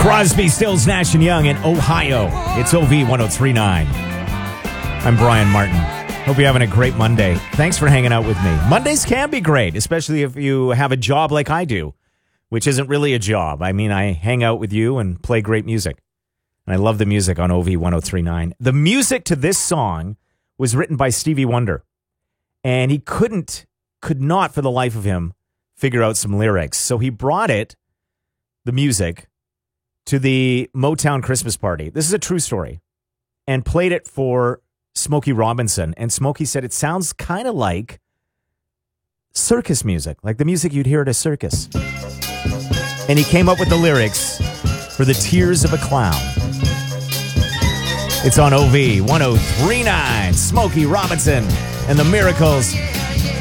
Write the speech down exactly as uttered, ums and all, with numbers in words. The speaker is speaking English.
Crosby, Stills, Nash and Young in Ohio. It's O V ten thirty-nine. I'm Brian Martin. Hope you're having a great Monday. Thanks for hanging out with me. Mondays can be great, especially if you have a job like I do, which isn't really a job. I mean, I hang out with you and play great music. And I love the music on O V ten thirty-nine. The music to this song was written by Stevie Wonder. And he couldn't, could not for the life of him, figure out some lyrics. So he brought it, the music, to the Motown Christmas party. This is a true story. And played it for Smokey Robinson. And Smokey said it sounds kind of like circus music, like the music you'd hear at a circus. And he came up with the lyrics for The Tears of a Clown. It's on O V ten thirty-nine. Smokey Robinson and the Miracles.